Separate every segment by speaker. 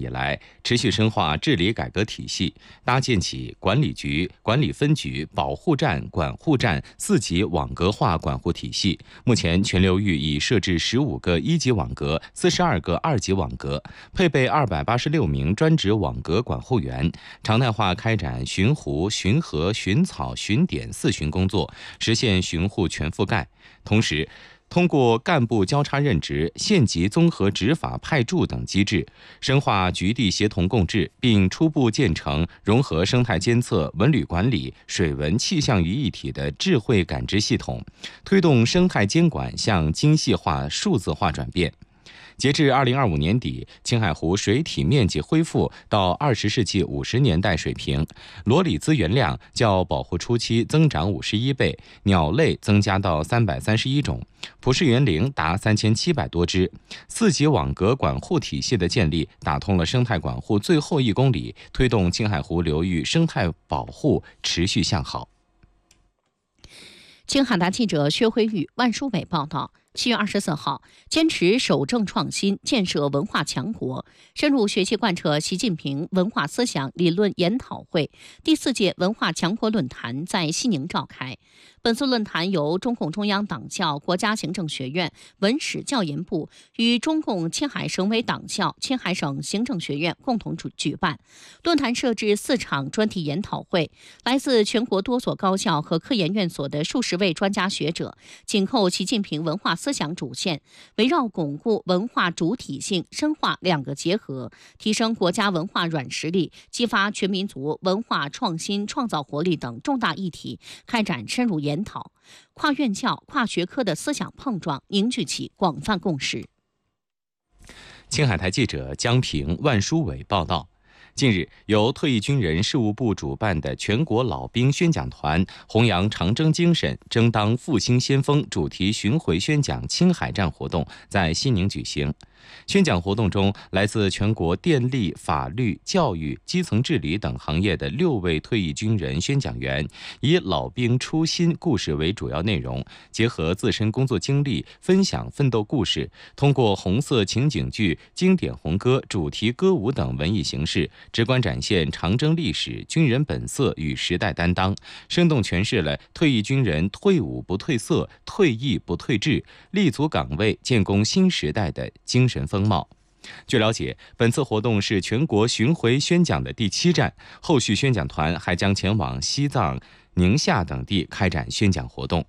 Speaker 1: 以来，持续深化治理改革体系，搭建起管理局、管理分局、保护站、管护站4级网格化管护体系。目前，全流域已设置15个1级网格、42个2级网格，配备286名专职网格管护员，常态化开展巡湖、巡河、巡草、巡点4巡工作，实现巡护全覆盖。同时，通过干部交叉任职、县级综合执法派驻等机制，深化局地协同共治，并初步建成融合生态监测、文旅管理、水文气象于一体的智慧感知系统，推动生态监管向精细化、数字化转变。截至2025年底，青海湖水体面积恢复到20世纪50年代水平，裸鲤资源量较保护初期增长51倍，鸟类增加到331种，蒲氏园羚达3700多只。4级网格管护体系的建立，打通了生态管护最后1公里，推动青海湖流域生态保护持续向好。
Speaker 2: 青海达记者薛辉玉、万书伟报道。7月24号，坚持守正创新，建设文化强国，深入学习贯彻习近平文化思想理论研讨会第4届文化强国论坛在西宁召开。本次论坛由中共中央党校国家行政学院文史教研部与中共青海省委党校青海省行政学院共同举办。论坛设置4场专题研讨会，来自全国多所高校和科研院所的数十位专家学者，紧扣习近平文化思想主线，围绕巩固文化主体性、深化两个结合，提升国家文化软实力、激发全民族文化创新创造活力等重大议题，开展深入研讨，跨院校、跨学科的思想碰撞，凝聚起广泛共识。
Speaker 1: 青海台记者江平、万书伟报道。近日，由退役军人事务部主办的全国老兵宣讲团弘扬长征精神，争当复兴先锋主题巡回宣讲青海站活动在西宁举行。宣讲活动中，来自全国电力、法律、教育、基层治理等行业的6位退役军人宣讲员，以老兵初心故事为主要内容，结合自身工作经历，分享奋斗故事，通过红色情景剧、经典红歌、主题歌舞等文艺形式，直观展现长征历史、军人本色与时代担当，生动诠释了退役军人退伍不褪色、退役不退志、立足岗位、建功新时代的精神风貌。据了解，本次活动是全国巡回宣讲的第7站，后续宣讲团还将前往西藏、宁夏等地开展宣讲活动。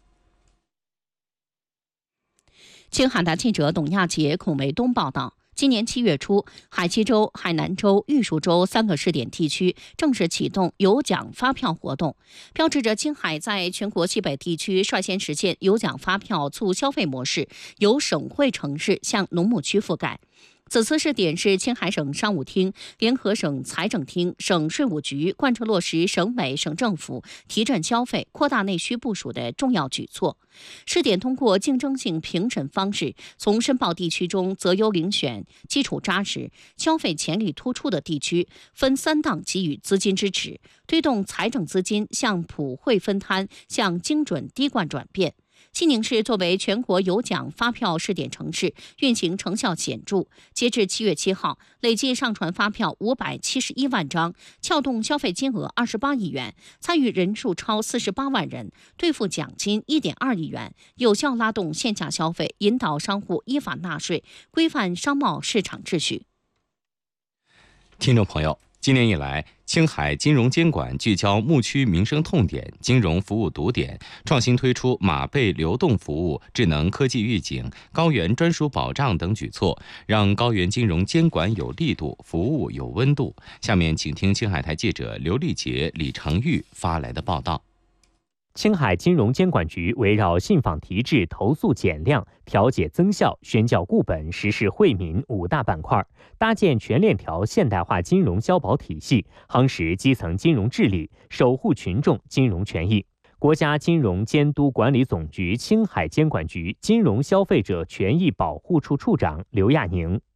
Speaker 2: 青海的记者董亚杰、孔维东报道。今年7月初，海西州、海南州、玉树州3个试点地区正式启动有奖发票活动，标志着青海在全国西北地区率先实现有奖发票促消费模式由省会城市向农牧区覆盖。此次试点是青海省商务厅联合省财政厅、省税务局贯彻落实省委省政府提振消费、扩大内需部署的重要举措。试点通过竞争性评审方式，从申报地区中择优遴选、基础扎实、消费潜力突出的地区，分3档给予资金支持，推动财政资金向普惠分摊、向精准滴灌转变。西宁市作为全国有奖发票试点城市，运行成效显著。截至7月7号，累计上传发票571万张，撬动消费金额28亿元，参与人数超48万人，兑付奖金1.2亿元，有效拉动线下消费，引导商户依法纳税，规范商贸市场秩序。
Speaker 1: 听众朋友，今年以来，青海金融监管聚焦牧区民生痛点、金融服务堵点，创新推出马背流动服务、智能科技预警、高原专属保障等举措，让高原金融监管有力度，服务有温度。下面请听青海台记者刘丽杰、李成玉发来的报道。
Speaker 3: 青海金融监管局围绕信访提质、投诉减量、调解增效、宣教固本实施惠民5大板块，搭建全链条现代化金融消保体系，夯实基层金融治理，守护群众金融权益。国家金融监督管理总局青海监管局金融消费者权益保护处处长刘亚宁：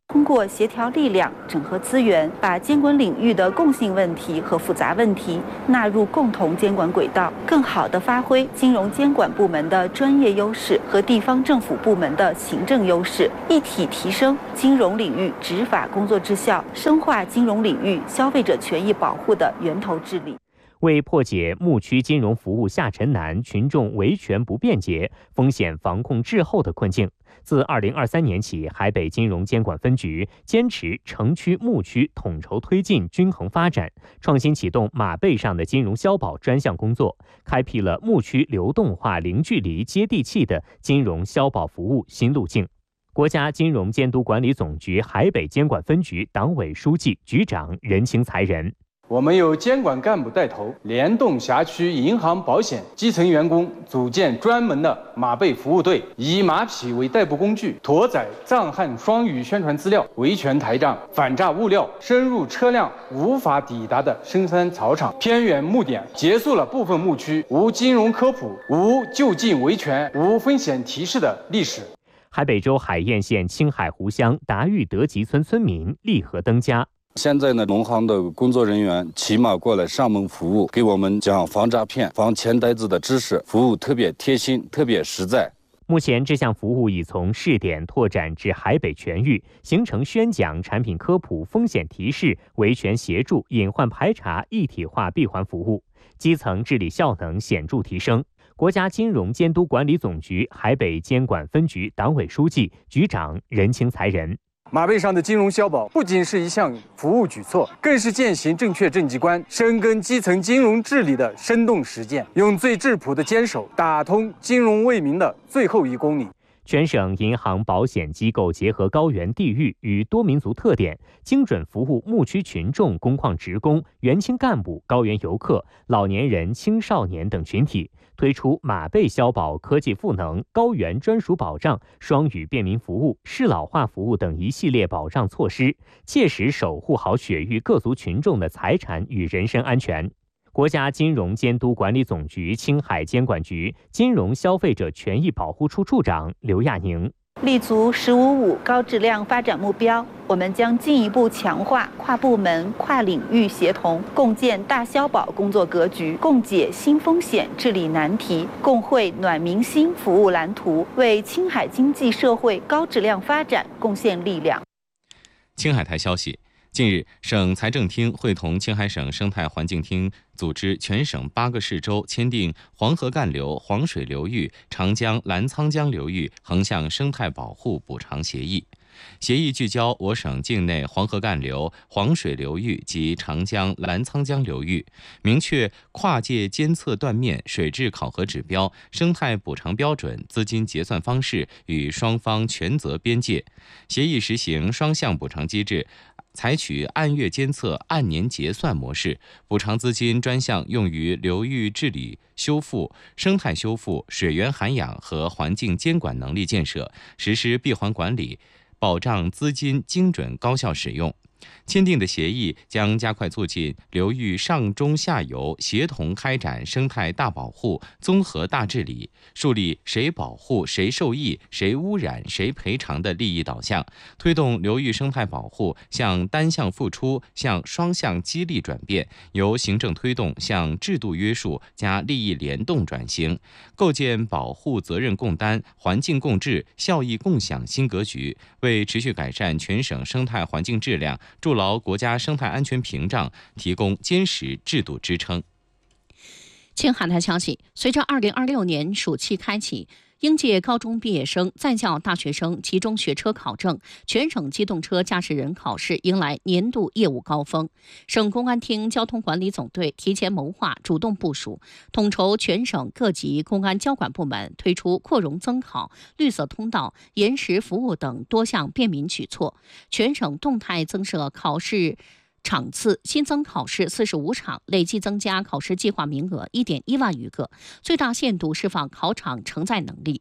Speaker 4: 通过协调力量、整合资源，把监管领域的共性问题和复杂问题纳入共同监管轨道，更好地发挥金融监管部门的专业优势和地方政府部门的行政优势，一体提升金融领域执法工作质效，深化金融领域消费者权益保护的源头治理。
Speaker 3: 为破解牧区金融服务下沉难、群众维权不便捷、风险防控滞后的困境，自2023年起，海北金融监管分局坚持城区牧区统筹推进均衡发展，创新启动马背上的金融消保专项工作，开辟了牧区流动化、零距离、接地气的金融消保服务新路径。国家金融监督管理总局海北监管分局党委书记、局长任清才仁。
Speaker 5: 我们由监管干部带头，联动辖区银行、保险基层员工，组建专门的马背服务队，以马匹为代步工具，驮载藏汉双语宣传资料、维权台账、反诈物料，深入车辆无法抵达的深山草场、偏远牧点，结束了部分牧区无金融科普、无就近维权、无风险提示的历史。
Speaker 3: 海北州海晏县青海湖乡达裕德集村村民立禾登家。
Speaker 6: 现在呢，农行的工作人员骑马过来上门服务，给我们讲防诈骗、防钱呆子的知识，服务特别贴心，特别实在。
Speaker 3: 目前这项服务已从试点拓展至海北全域，形成宣讲、产品科普、风险提示、维权协助、隐患排查一体化闭环服务，基层治理效能显著提升。国家金融监督管理总局海北监管分局党委书记、局长任清才仁。
Speaker 5: 马背上的金融消保不仅是一项服务举措，更是践行正确政绩观、深耕基层金融治理的生动实践，用最质朴的坚守打通金融为民的最后1公里。
Speaker 3: 全省银行保险机构结合高原地域与多民族特点，精准服务牧区群众、工矿职工、原青干部、高原游客、老年人、青少年等群体，推出马背消保科技赋能、高原专属保障、双语便民服务、适老化服务等一系列保障措施，切实守护好雪域各族群众的财产与人身安全。国家金融监督管理总局青海监管局金融消费者权益保护处处长刘亚宁。
Speaker 4: 立足“15+5”高质量发展目标，我们将进一步强化跨部门、跨领域协同，共建大消保工作格局，共解新风险治理难题，共绘暖民心服务蓝图，为青海经济社会高质量发展贡献力量。
Speaker 1: 青海台消息。近日，省财政厅会同青海省生态环境厅组织全省8个市州签订黄河干流、黄水流域、长江、澜沧江流域横向生态保护补偿协议。协议聚焦我省境内黄河干流、黄水流域及长江、澜沧江流域，明确跨界监测断面、水质考核指标、生态补偿标准、资金结算方式与双方权责边界。协议实行双向补偿机制，采取按月监测、按年结算模式，补偿资金专项用于流域治理修复、生态修复、水源涵养和环境监管能力建设，实施闭环管理，保障资金精准高效使用。签订的协议将加快促进流域上中下游协同开展生态大保护、综合大治理，树立谁保护谁受益、谁污染谁赔偿的利益导向，推动流域生态保护向单向付出向双向激励转变，由行政推动向制度约束加利益联动转型，构建保护责任共担、环境共治、效益共享新格局，为持续改善全省生态环境质量、筑牢国家生态安全屏障提供坚实制度支撑。
Speaker 2: 青海台消息，随着2026年暑期开启，应届高中毕业生、在校大学生集中学车考证，全省机动车驾驶人考试迎来年度业务高峰。省公安厅交通管理总队提前谋划、主动部署，统筹全省各级公安交管部门推出扩容增考、绿色通道、延时服务等多项便民举措，全省动态增设考试场次，新增考试45场，累计增加考试计划名额1.1万余个，最大限度释放考场承载能力。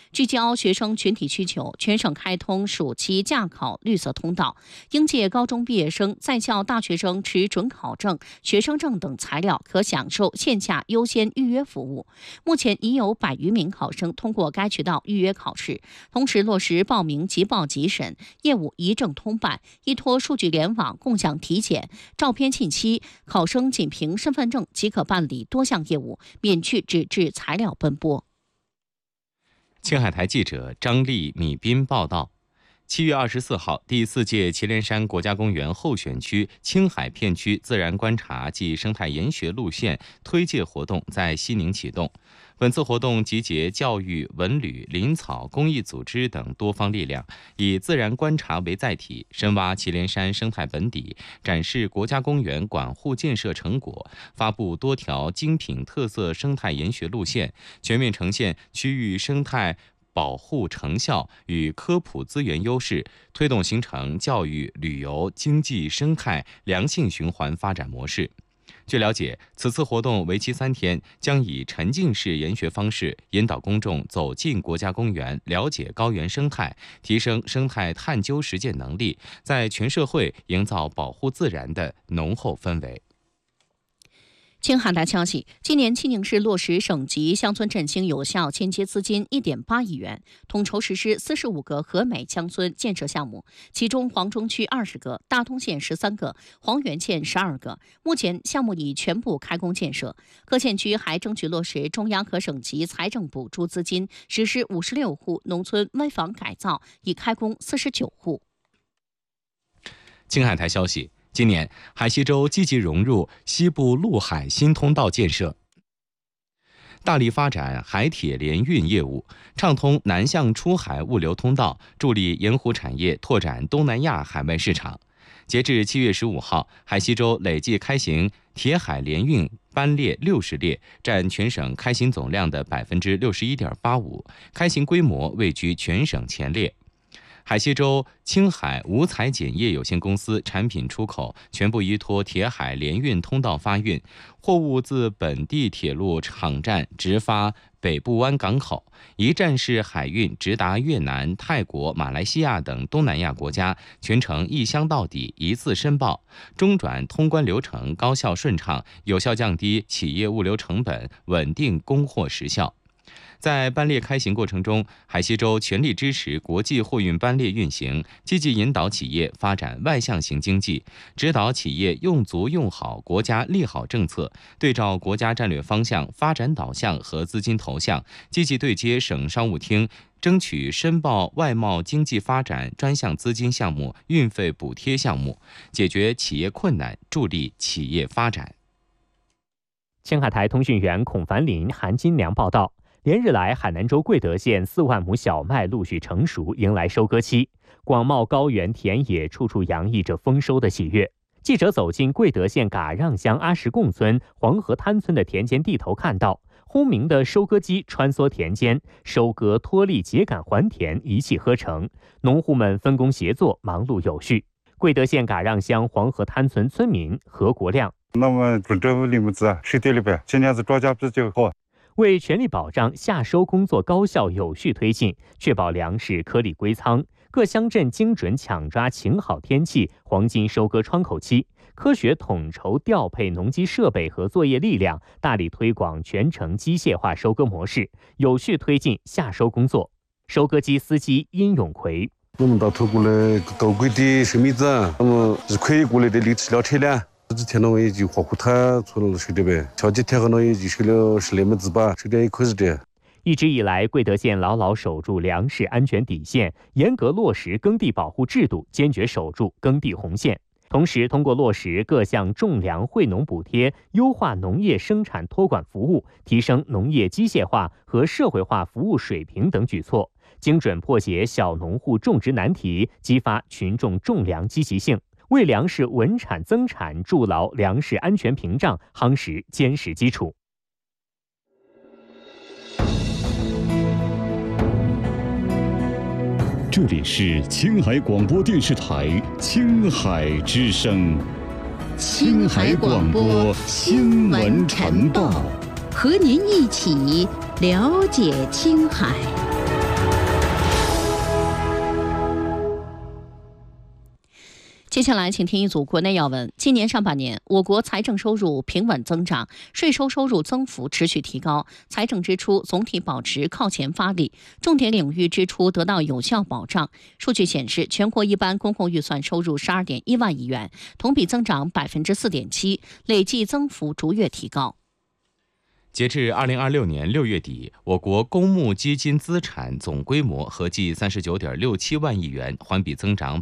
Speaker 2: 聚焦学生群体需求，全省开通暑期驾考绿色通道，应届高中毕业生、在校大学生持准考证、学生证等材料可享受线下优先预约服务。目前已有100余名考生通过该渠道预约考试，同时落实报名即报即审，业务一证通办，依托数据联网共享体检、照片信息，考生仅凭身份证即可办理多项业务，免去纸质材料奔波。
Speaker 1: 青海台记者张丽、米斌报道，7月24号，第4届祁连山国家公园候选区青海片区自然观察暨生态研学路线推介活动在西宁启动。本次活动集结教育、文旅、林草、公益组织等多方力量，以自然观察为载体，深挖祁连山生态本底，展示国家公园管护建设成果，发布多条精品特色生态研学路线，全面呈现区域生态保护成效与科普资源优势，推动形成教育、旅游、经济、生态良性循环发展模式。据了解，此次活动为期3天，将以沉浸式研学方式引导公众走进国家公园，了解高原生态，提升生态探究实践能力，在全社会营造保护自然的浓厚氛围。
Speaker 2: 青海台消息，今年西宁市落实省级乡村振兴有效间接资金1.8亿元，统筹实施45个和美乡村建设项目，其中黄中区20个，大通县13个，黄原县12个。目前项目已全部开工建设。各县区还争取落实中央和省级财政补助资金，实施56户农村危房改造，已开工49户。
Speaker 1: 青海台消息，今年，海西州积极融入西部陆海新通道建设，大力发展海铁联运业务，畅通南向出海物流通道，助力盐湖产业拓展东南亚海外市场。截至7月15号，海西州累计开行铁海联运班列60列，占全省开行总量的61.85%，开行规模位居全省前列。海西州青海五彩碱业有限公司产品出口全部依托铁海联运通道发运，货物自本地铁路场站直发北部湾港口，一站式海运直达越南、泰国、马来西亚等东南亚国家，全程一箱到底，一次申报，中转通关流程高效顺畅，有效降低企业物流成本，稳定供货时效。在班列开行过程中，海西州全力支持国际货运班列运行，积极引导企业发展外向型经济，指导企业用足用好国家利好政策，对照国家战略方向、发展导向和资金投向，积极对接省商务厅，争取申报外贸经济发展专项资金项目、运费补贴项目，解决企业困难，助力企业发展。
Speaker 3: 青海台通讯员孔凡林、韩金良报道。连日来，海南州贵德县4万亩小麦陆续成熟，迎来收割期。广袤高原田野，处处洋溢着丰收的喜悦。记者走进贵德县嘎让乡阿什贡村黄河滩村的田间地头，看到轰鸣的收割机穿梭田间，收割、脱粒、秸秆还田一气呵成，农户们分工协作，忙碌有序。贵德县嘎让乡黄河滩村村民何国亮：
Speaker 7: 那么这里面子水对了呗，今年子庄稼比较好。
Speaker 3: 为全力保障夏收工作高效有序推进，确保粮食颗粒归仓，各乡镇精准抢抓晴好天气、黄金收割窗口期，科学统筹调配农机设备和作业力量，大力推广全程机械化收割模式，有序推进夏收工作。收割机司机殷永奎：
Speaker 8: 我们到头过来高贵的生米子，那么是可以过来的力吃了车了。这几天呢，我也就花湖滩出了收的呗，前几天呢也就收了10来亩子吧，收点也可以的。
Speaker 3: 一直以来，贵德县牢牢守住粮食安全底线，严格落实耕地保护制度，坚决守住耕地红线。同时，通过落实各项种粮惠农补贴，优化农业生产托管服务，提升农业机械化和社会化服务水平等举措，精准破解小农户种植难题，激发群众种粮积极性。为粮食稳产增产筑牢粮食安全屏障，夯实坚实基础。
Speaker 9: 这里是青海广播电视台青海之声，
Speaker 10: 青海广播新闻晨报，和您一起了解青海。
Speaker 2: 接下来，请听一组国内要闻。今年上半年，我国财政收入平稳增长，税收收入增幅持续提高，财政支出总体保持靠前发力，重点领域支出得到有效保障。数据显示，全国一般公共预算收入12.1万亿元，同比增长4.7%，累计增幅逐月提高。
Speaker 1: 截至2026年6月底，我国公募基金资产总规模合计39.67万亿元，环比增长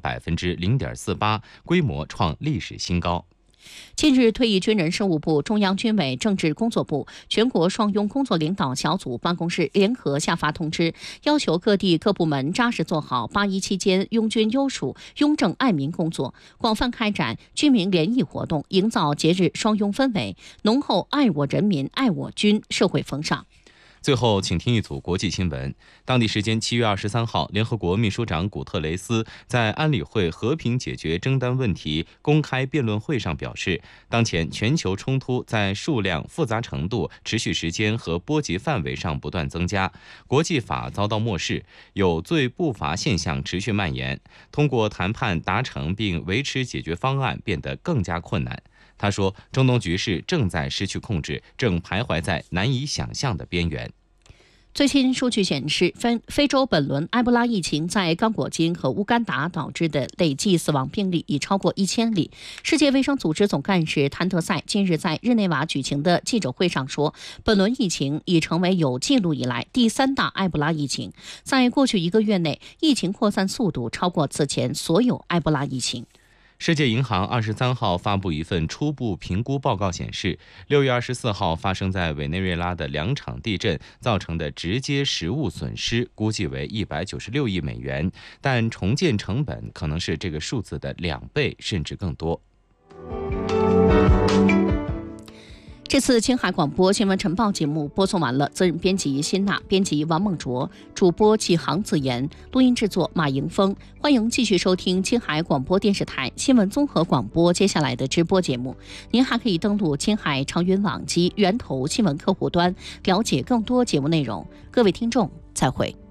Speaker 1: 0.48%，规模创历史新高。
Speaker 2: 近日，退役军人事务部、中央军委政治工作部、全国双拥工作领导小组办公室联合下发通知，要求各地各部门扎实做好8·1期间拥军优属、拥政爱民工作，广泛开展军民联谊活动，营造节日双拥氛围，浓厚爱我人民、爱我军社会风尚。
Speaker 1: 最后，请听一组国际新闻。当地时间7月23号，联合国秘书长古特雷斯在安理会和平解决争端问题公开辩论会上表示，当前全球冲突在数量、复杂程度、持续时间和波及范围上不断增加，国际法遭到漠视，有罪不罚现象持续蔓延，通过谈判达成并维持解决方案变得更加困难。他说，中东局势正在失去控制，正徘徊在难以想象的边缘。
Speaker 2: 最新数据显示，非洲本轮埃博拉疫情在刚果金和乌干达导致的累计死亡病例已超过1000例。世界卫生组织总干事谭德赛近日在日内瓦举行的记者会上说，本轮疫情已成为有记录以来第3大埃博拉疫情，在过去1个月内，疫情扩散速度超过此前所有埃博拉疫情。
Speaker 1: 世界银行23号发布一份初步评估报告显示，6月24号发生在委内瑞拉的2场地震造成的直接实物损失估计为196亿美元，但重建成本可能是这个数字的2倍甚至更多。
Speaker 2: 这次青海广播新闻晨报节目播送完了，责任编辑辛娜，编辑王梦卓，主播纪航子言，录音制作马迎峰。欢迎继续收听青海广播电视台新闻综合广播接下来的直播节目。您还可以登录青海长云网及源头新闻客户端，了解更多节目内容。各位听众，再会。